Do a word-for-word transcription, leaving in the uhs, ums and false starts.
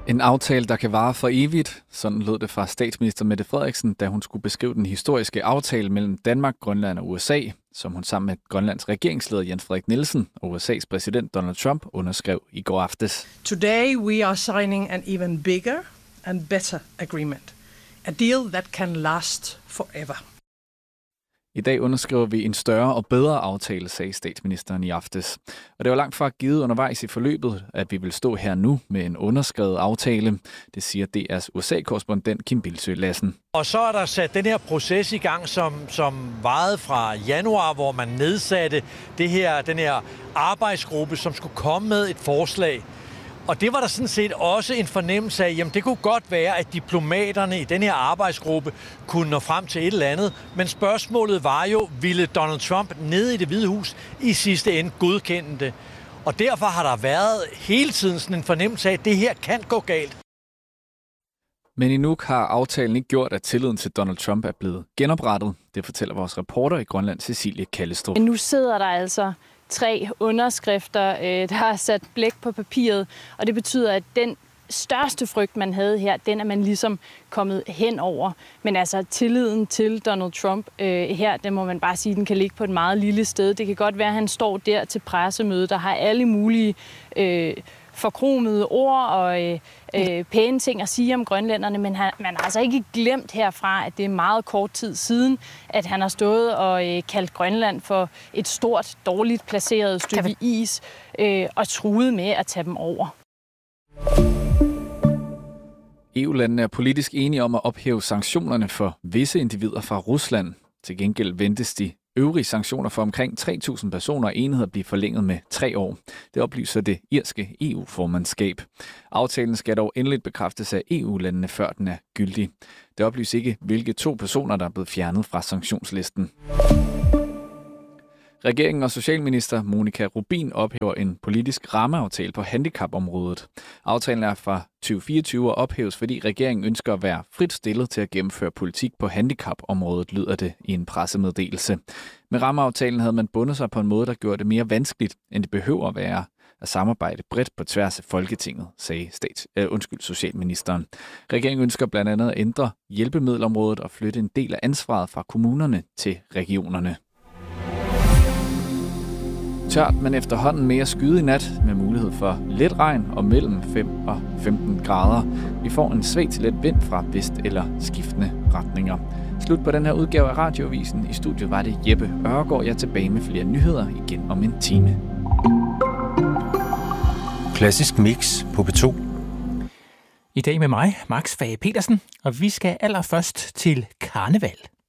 En aftale, der kan vare for evigt. Sådan lød det fra statsminister Mette Frederiksen, da hun skulle beskrive den historiske aftale mellem Danmark, Grønland og U S A, som hun sammen med Grønlands regeringsleder Jens Frederik Nielsen og U S A's præsident Donald Trump underskrev i går aftes. Today we are signing an even bigger and better agreement. A deal that can last forever. I dag underskriver vi en større og bedre aftale, sagde statsministeren i aftes. Og det var langt fra givet undervejs i forløbet, at vi vil stå her nu med en underskrevet aftale. Det siger D R's U S A-korrespondent Kim Bildsøe Lassen. Og så er der sat den her proces i gang, som, som varede fra januar, hvor man nedsatte det her, den her arbejdsgruppe, som skulle komme med et forslag. Og det var der sådan set også en fornemmelse af, jamen det kunne godt være, at diplomaterne i den her arbejdsgruppe kunne nå frem til et eller andet. Men spørgsmålet var jo, ville Donald Trump nede i Det Hvide Hus i sidste ende godkende det? Og derfor har der været hele tiden sådan en fornemmelse af, at det her kan gå galt. Men endnu har aftalen ikke gjort, at tilliden til Donald Trump er blevet genoprettet. Det fortæller vores reporter i Grønland, Cecilie Kallestrup. Nu sidder der altså tre underskrifter, øh, der har sat blæk på papiret, og det betyder, at den største frygt, man havde her, den er man ligesom kommet hen over. Men altså tilliden til Donald Trump øh, her, den må man bare sige, den kan ligge på et meget lille sted. Det kan godt være, at han står der til pressemøde, der har alle mulige øh, forkromede ord og øh, øh, pæne ting at sige om grønlænderne, men han, man har altså ikke glemt herfra, at det er meget kort tid siden, at han har stået og øh, kaldt Grønland for et stort, dårligt placeret stykke is øh, og truet med at tage dem over. E U-landene er politisk enige om at ophæve sanktionerne for visse individer fra Rusland. Til gengæld ventes de øvrige sanktioner for omkring tre tusind personer og enheder blive forlænget med tre år. Det oplyser det irske E U-formandskab. Aftalen skal dog endeligt bekræftes af E U-landene, før den er gyldig. Det oplyser ikke, hvilke to personer, der er blevet fjernet fra sanktionslisten. Regeringen og socialminister Monica Rubin ophæver en politisk rammeaftale på handicapområdet. Aftalen er fra tyve fireogtyve og ophæves, fordi regeringen ønsker at være frit stillet til at gennemføre politik på handicapområdet, lyder det i en pressemeddelelse. Med rammeaftalen havde man bundet sig på en måde, der gjorde det mere vanskeligt, end det behøver at være at samarbejde bredt på tværs af Folketinget, sagde stats, øh, undskyld, socialministeren. Regeringen ønsker blandt andet at ændre hjælpemiddelområdet og flytte en del af ansvaret fra kommunerne til regionerne. Tørt, men efterhånden mere skyet i nat med mulighed for let regn og mellem fem og femten grader. Vi får en svag til let vind fra vest eller skiftende retninger. Slut på den her udgave af Radioavisen. I studiet var det Jeppe Ørgaard. Jeg er tilbage med flere nyheder igen om en time. Klassisk mix på P to. I dag med mig, Max Fage Petersen, og vi skal allerførst til karneval.